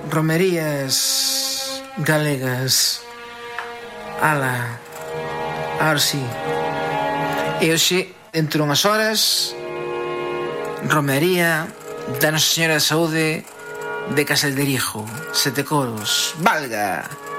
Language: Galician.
romerías galegas. Ala, ahora sí. E hoxe, dentro unhas horas, romería da Nosa Señora da Saúde de Caselderijo, Sete Coros. Valga!